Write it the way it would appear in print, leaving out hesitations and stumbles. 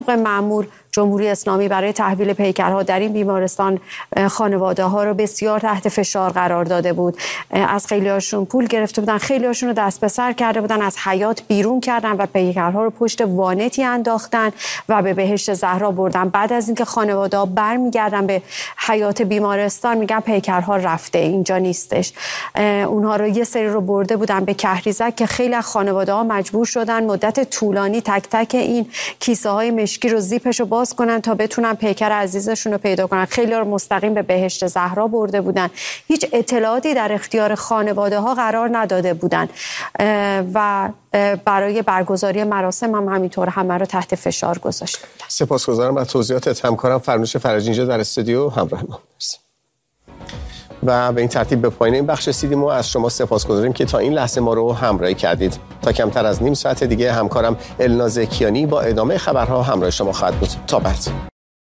مأمور جمهوری اسلامی برای تحویل پیکرها در این بیمارستان خانواده ها رو بسیار تحت فشار قرار داده بود. از خیلی هاشون پول گرفته بودن، خیلی هاشون رو دست به سر کرده بودن، از حیات بیرون کردن و پیکرها رو پشت وانتی انداختن و به بهشت زهرا بردن. بعد از اینکه خانواده ها برمیگردن به حیات بیمارستان میگن پیکرها رفته، اینجا نیستش. اونها رو یه سری رو برده بودن به کهریزک که خیلی از خانواده ها مجبور شدن مدت طولانی تک تک این کیسه های مشکی رو زیپش رو باز کنن تا بتونن پیکر عزیزشون رو پیدا کنن. خیلی رو مستقیم به بهشت زهرا برده بودن، هیچ اطلاعاتی در اختیار خانواده ها قرار نداده بودن و برای برگزاری مراسم هم همینطور همه رو تحت فشار گذاشته بودن. سپاسگزارم از توضیحاتت. همکارم فرنوش فرجی اینجا در استودیو همراه ما. و به این ترتیب به پایان این بخش رسیدیم و از شما سپاسگزاریم که تا این لحظه ما رو همراهی کردید. تا کمتر از نیم ساعت دیگه همکارم الناز کیانی با ادامه خبرها همراه شما خواهد بود. تا بعد.